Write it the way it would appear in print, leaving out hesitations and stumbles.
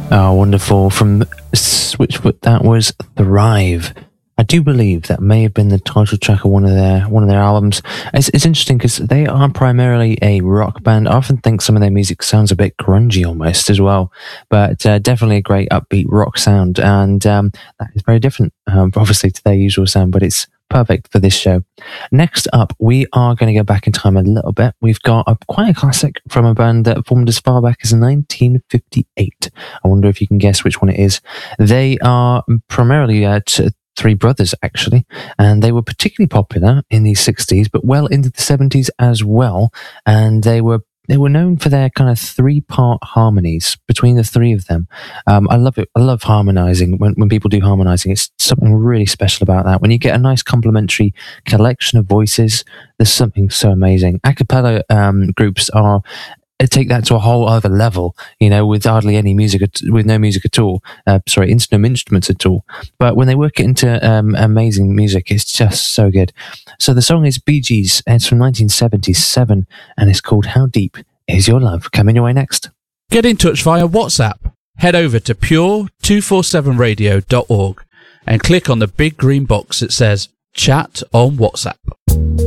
Oh, wonderful. From Switchfoot, that was Thrive. I do believe that may have been the title track of one of their albums. It's interesting because they are primarily a rock band. I often think some of their music sounds a bit grungy almost as well, but definitely a great upbeat rock sound, and that is very different, obviously, to their usual sound, but it's perfect for this show. Next up, we are going to go back in time a little bit. We've got quite a classic from a band that formed as far back as 1958. I wonder if you can guess which one it is. They are primarily three brothers, actually, and they were particularly popular in the 60s, but well into the 70s as well. And they were known for their kind of three-part harmonies between the three of them. I love it. I love harmonizing. When people do harmonizing, it's something really special about that. When you get a nice complementary collection of voices, there's something so amazing. A cappella groups take that to a whole other level, with hardly any music, with no music at all. No instruments at all. But when they work it into amazing music, it's just so good. So the song is Bee Gees, and it's from 1977, and it's called How Deep Is Your Love? Coming your way next. Get in touch via WhatsApp. Head over to pure247radio.org and click on the big green box that says Chat on WhatsApp.